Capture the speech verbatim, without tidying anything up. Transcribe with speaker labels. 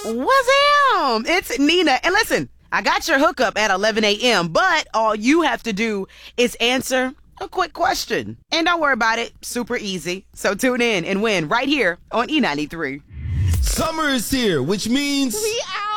Speaker 1: What's him? It's Nina. And listen, I got your hookup at eleven a.m., but all you have to do is answer a quick question. And don't worry about it. Super easy. So tune in and win right here on E ninety-three.
Speaker 2: Summer is here, which means...
Speaker 3: We out!